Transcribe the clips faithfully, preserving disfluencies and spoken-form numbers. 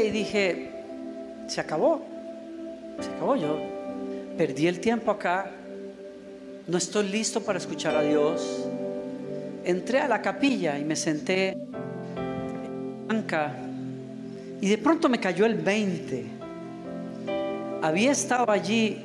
y dije, se acabó, se acabó. Yo perdí el tiempo acá, no estoy listo para escuchar a Dios. Entré a la capilla y me senté en la banca y de pronto me cayó el veinte. Había estado allí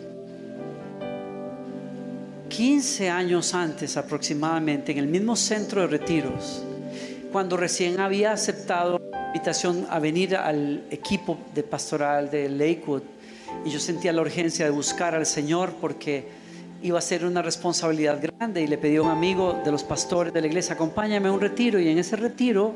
quince años antes aproximadamente, en el mismo centro de retiros, cuando recién había aceptado la invitación a venir al equipo de pastoral de Lakewood, y yo sentía la urgencia de buscar al Señor porque iba a ser una responsabilidad grande, y le pedí a un amigo de los pastores de la iglesia, acompáñame a un retiro. Y en ese retiro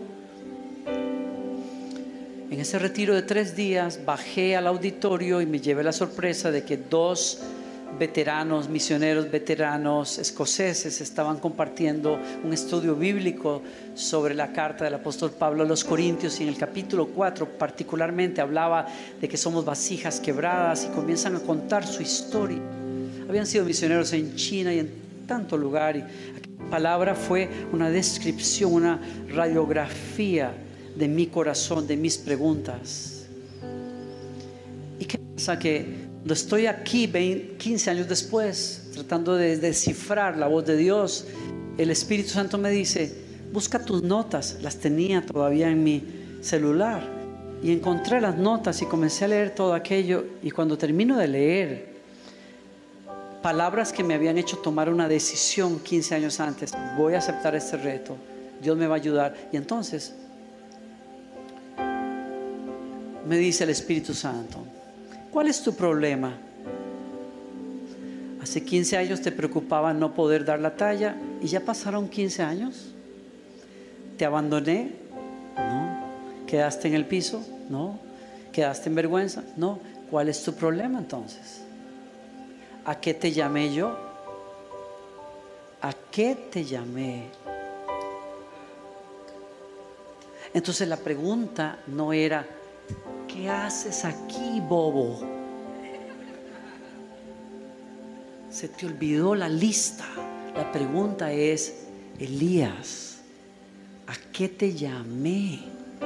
en ese retiro de tres días bajé al auditorio y me llevé la sorpresa de que dos veteranos, misioneros veteranos escoceses estaban compartiendo un estudio bíblico sobre la carta del apóstol Pablo a los Corintios, y en el capítulo cuatro particularmente hablaba de que somos vasijas quebradas, y comienzan a contar su historia. Habían sido misioneros en China y en tanto lugar, y aquella palabra fue una descripción, una radiografía de mi corazón, de mis preguntas. ¿Y qué pasa? Que cuando estoy aquí veinte, quince años después, tratando de descifrar la voz de Dios, el Espíritu Santo me dice, busca tus notas. Las tenía todavía en mi celular, y encontré las notas y comencé a leer todo aquello. Y cuando termino de leer, palabras que me habían hecho tomar una decisión quince años antes: voy a aceptar este reto, Dios me va a ayudar. Y entonces me dice el Espíritu Santo, ¿cuál es tu problema? Hace quince años te preocupaba no poder dar la talla, y ya pasaron quince años. ¿Te abandoné? No. ¿Quedaste en el piso? No. ¿Quedaste en vergüenza? No. ¿Cuál es tu problema entonces? ¿A qué te llamé yo? ¿A qué te llamé? Entonces la pregunta no era, ¿qué haces aquí, bobo? Se te olvidó la lista. La pregunta es, Elías, ¿a qué te llamé?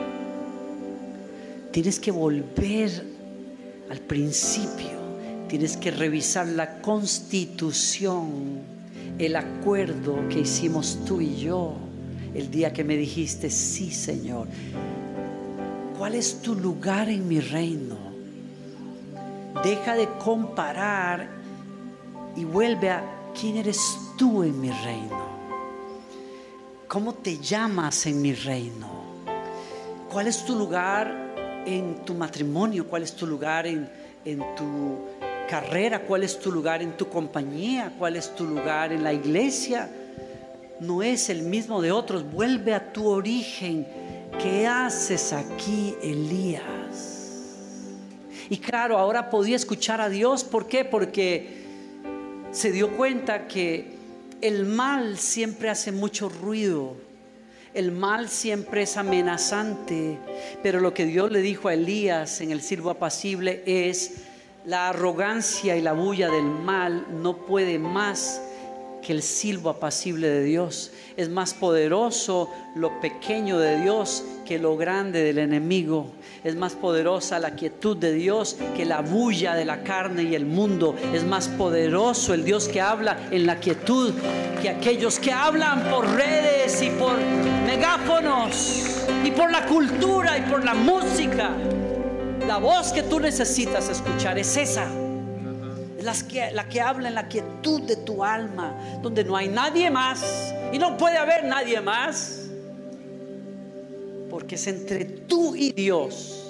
Tienes que volver al principio. Tienes que revisar la constitución, el acuerdo que hicimos tú y yo el día que me dijiste, sí, Señor. ¿Cuál es tu lugar en mi reino? Deja de comparar y vuelve a quién eres tú en mi reino. ¿Cómo te llamas en mi reino? ¿Cuál es tu lugar en tu matrimonio? ¿Cuál es tu lugar en, en tu carrera? ¿Cuál es tu lugar en tu compañía? ¿Cuál es tu lugar en la iglesia? No es el mismo de otros. Vuelve a tu origen. ¿Qué haces aquí, Elías? Y claro, ahora podía escuchar a Dios. ¿Por qué? Porque se dio cuenta que el mal siempre hace mucho ruido. El mal siempre es amenazante. Pero lo que Dios le dijo a Elías en el siervo apacible es: la arrogancia y la bulla del mal no puede más que el silbo apacible de Dios. Es más poderoso lo pequeño de Dios que lo grande del enemigo. Es más poderosa la quietud de Dios que la bulla de la carne y el mundo. Es más poderoso el Dios que habla en la quietud que aquellos que hablan por redes y por megáfonos y por la cultura y por la música. La voz que tú necesitas escuchar es esa. Las que, la que habla en la quietud de tu alma, donde no hay nadie más y no puede haber nadie más, porque es entre tú y Dios.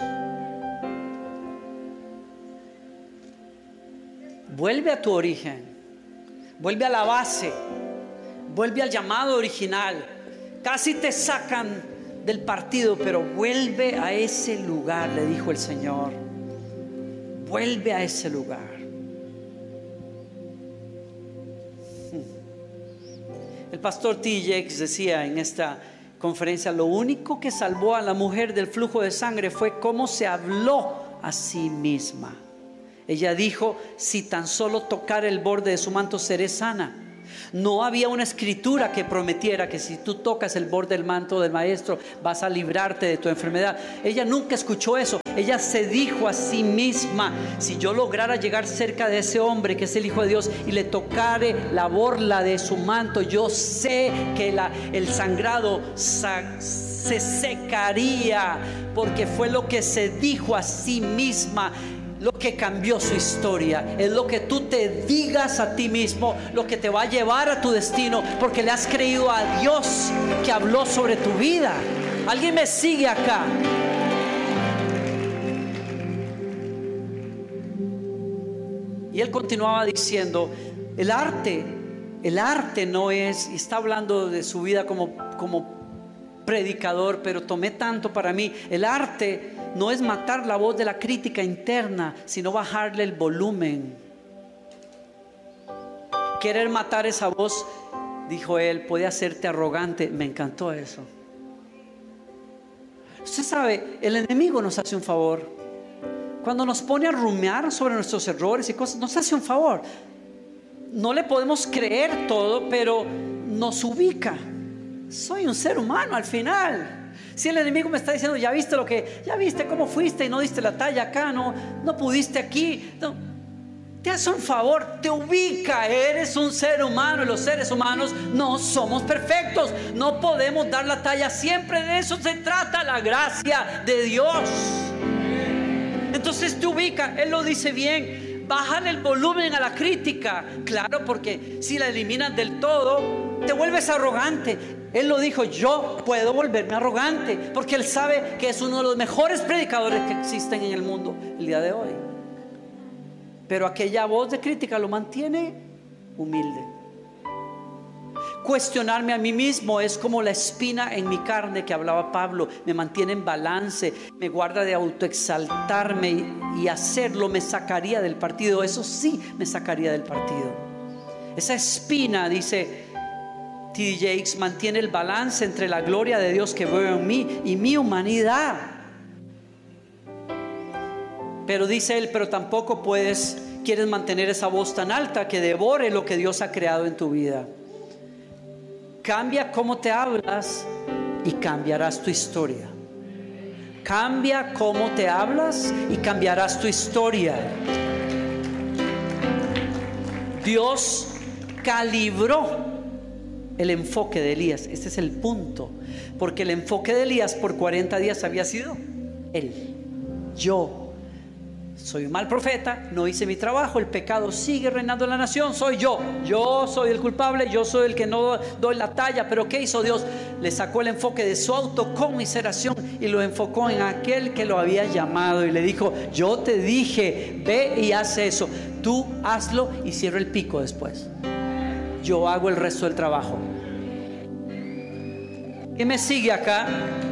Vuelve a tu origen, vuelve a la base, vuelve al llamado original. Casi te sacan del partido, pero vuelve a ese lugar, le dijo el Señor. Vuelve a ese lugar. El pastor T. Jakes decía en esta conferencia: lo único que salvó a la mujer del flujo de sangre fue cómo se habló a sí misma. Ella dijo: si tan solo tocar el borde de su manto seré sana. No había una escritura que prometiera que si tú tocas el borde del manto del maestro vas a librarte de tu enfermedad. Ella nunca escuchó eso. Ella se dijo a sí misma: si yo lograra llegar cerca de ese hombre que es el Hijo de Dios y le tocare la borla de su manto, yo sé que la, el sangrado sa- se secaría, porque fue lo que se dijo a sí misma. Lo que cambió su historia es lo que tú te digas a ti mismo, lo que te va a llevar a tu destino, porque le has creído a Dios que habló sobre tu vida. ¿Alguien me sigue acá? Y él continuaba diciendo: el arte, el arte no es, y está hablando de su vida como, como predicador, pero tomé tanto para mí. El arte no es matar la voz de la crítica interna, sino bajarle el volumen. Querer matar esa voz, dijo él, puede hacerte arrogante. Me encantó eso. Usted sabe, el enemigo nos hace un favor. Cuando nos pone a rumiar sobre nuestros errores y cosas, nos hace un favor. No le podemos creer todo, pero nos ubica. Soy un ser humano al final. Si el enemigo me está diciendo: ya viste lo que, ya viste cómo fuiste y no diste la talla acá, no, no pudiste aquí, no, te hace un favor, te ubica. Eres un ser humano y los seres humanos no somos perfectos, no podemos dar la talla siempre. De eso se trata la gracia de Dios. Entonces te ubica. Él lo dice bien: bájale el volumen a la crítica. Claro, porque si la eliminas del todo, te vuelves arrogante. Él lo dijo: yo puedo volverme arrogante, porque él sabe que es uno de los mejores predicadores que existen en el mundo el día de hoy. Pero aquella voz de crítica lo mantiene humilde. Cuestionarme a mí mismo es como la espina en mi carne que hablaba Pablo. Me mantiene en balance, me guarda de autoexaltarme, y, y hacerlo me sacaría del partido. Eso sí me sacaría del partido. Esa espina, dice T D Jakes, mantiene el balance entre la gloria de Dios que veo en mí y mi humanidad. Pero dice él: pero tampoco puedes, quieres mantener esa voz tan alta que devore lo que Dios ha creado en tu vida. Cambia cómo te hablas y cambiarás tu historia. Cambia cómo te hablas y cambiarás tu historia. Dios calibró el enfoque de Elías. Este es el punto, porque el enfoque de Elías por cuarenta días había sido él. Yo soy un mal profeta, no hice mi trabajo, el pecado sigue reinando en la nación, soy yo, yo soy el culpable, yo soy el que no doy la talla. Pero ¿qué hizo Dios? Le sacó el enfoque de su autoconmiseración y lo enfocó en aquel que lo había llamado, y le dijo: yo te dije, ve y haz eso, tú hazlo y cierra el pico después. Yo hago el resto del trabajo. ¿Qué me sigue acá?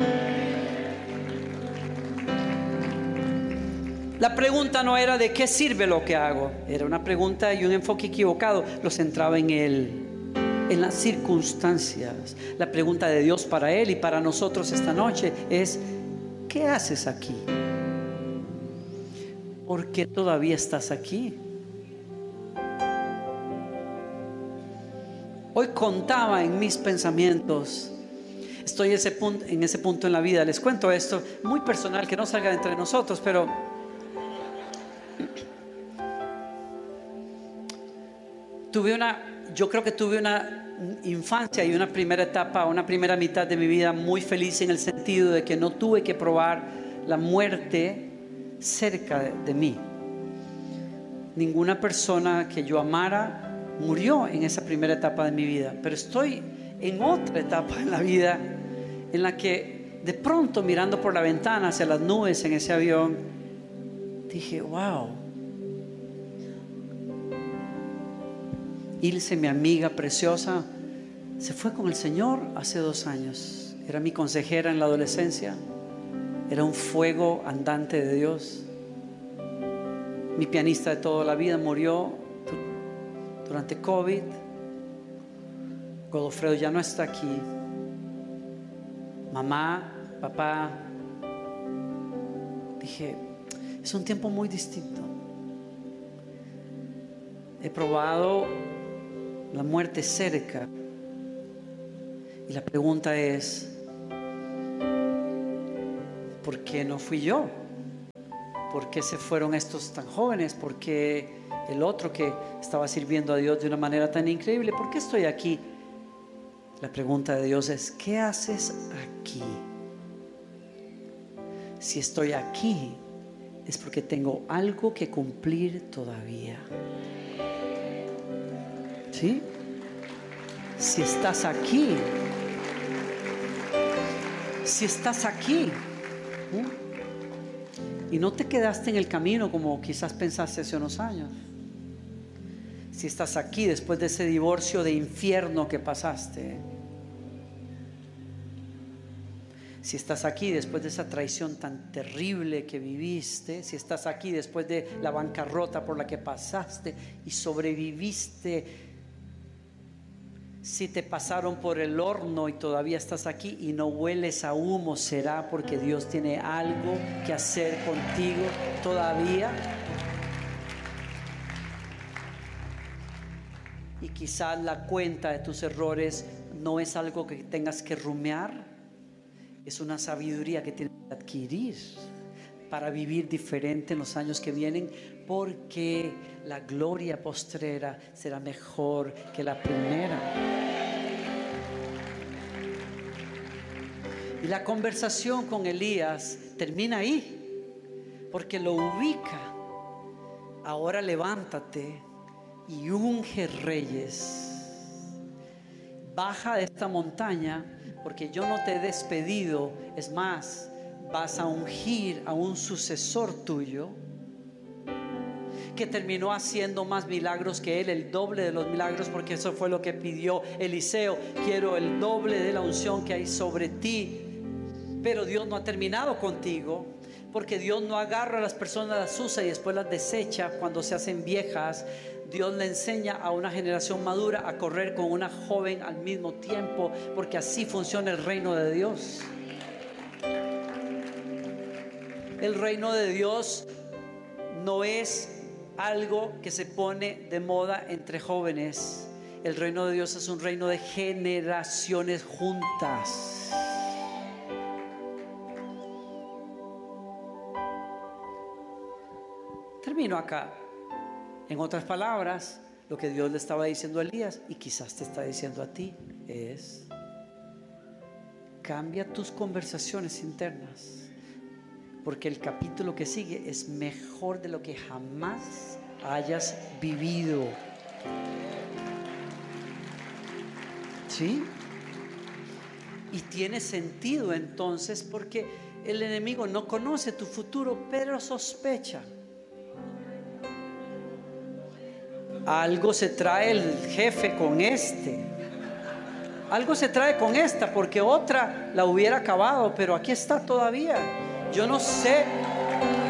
La pregunta no era de qué sirve lo que hago. Era una pregunta y un enfoque equivocado. Lo centraba en él, en las circunstancias. La pregunta de Dios para él y para nosotros esta noche es: ¿qué haces aquí? ¿Por qué todavía estás aquí? Hoy contaba en mis pensamientos. Estoy en ese punto, en ese punto en la vida. Les cuento esto muy personal, que no salga de entre nosotros, pero tuve una, yo creo que tuve una infancia y una primera etapa, una primera mitad de mi vida muy feliz, en el sentido de que no tuve que probar la muerte cerca de, de mí. Ninguna persona que yo amara murió en esa primera etapa de mi vida, pero estoy en otra etapa en la vida en la que de pronto, mirando por la ventana hacia las nubes en ese avión, dije: wow, Ilse, mi amiga preciosa, se fue con el Señor hace dos años. Era mi consejera en la adolescencia, era un fuego andante de Dios. Mi pianista de toda la vida murió durante COVID. Godofredo ya no está aquí. Mamá, papá. Dije: es un tiempo muy distinto. He probado la muerte cerca. Y la pregunta es, ¿por qué no fui yo? ¿Por qué se fueron estos tan jóvenes? ¿Por qué el otro que estaba sirviendo a Dios de una manera tan increíble? ¿Por qué estoy aquí? La pregunta de Dios es, ¿qué haces aquí? Si estoy aquí, es porque tengo algo que cumplir todavía. ¿Sí? Si estás aquí, si estás aquí, ¿eh? y no te quedaste en el camino como quizás pensaste hace unos años, si estás aquí después de ese divorcio de infierno que pasaste, si estás aquí después de esa traición tan terrible que viviste, si estás aquí después de la bancarrota por la que pasaste y sobreviviste, si te pasaron por el horno y todavía estás aquí y no hueles a humo, será porque Dios tiene algo que hacer contigo todavía. Y quizás la cuenta de tus errores no es algo que tengas que rumiar, es una sabiduría que tienes que adquirir para vivir diferente en los años que vienen, porque la gloria postrera será mejor que la primera. Y la conversación con Elías termina ahí, porque lo ubica. Ahora levántate y unge reyes. Baja de esta montaña, porque yo no te he despedido. Es más, vas a ungir a un sucesor tuyo que terminó haciendo más milagros que él, el doble de los milagros, porque eso fue lo que pidió Eliseo. Quiero el doble de la unción que hay sobre ti. Pero Dios no ha terminado contigo, porque Dios no agarra a las personas, las usa y después las desecha cuando se hacen viejas. Dios le enseña a una generación madura a correr con una joven al mismo tiempo, porque así funciona el reino de Dios. El reino de Dios no es algo que se pone de moda entre jóvenes. El reino de Dios es un reino de generaciones juntas. Termino acá. En otras palabras, lo que Dios le estaba diciendo a Elías, y quizás te está diciendo a ti, es: cambia tus conversaciones internas, porque el capítulo que sigue es mejor de lo que jamás hayas vivido. ¿Sí? Y tiene sentido entonces, porque el enemigo no conoce tu futuro, pero sospecha. Algo se trae el jefe con este, algo se trae con esta, porque otra la hubiera acabado, pero aquí está todavía. Yo no sé